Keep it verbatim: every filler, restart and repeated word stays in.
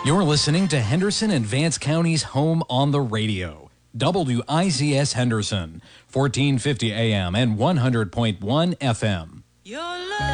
You're listening to Henderson and Vance County's home on the radio. W I Z S Henderson, fourteen fifty A M and one hundred point one F M. Your love.